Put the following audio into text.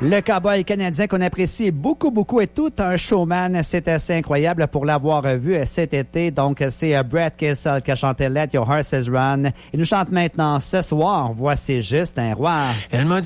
Le cowboy canadien qu'on apprécie beaucoup, beaucoup est tout un showman. C'est assez incroyable pour l'avoir vu cet été. Donc, c'est Brett Kessel qui a chanté Let Your Horses Run. Il nous chante maintenant ce soir. Voici Juste un roi. Elle m'a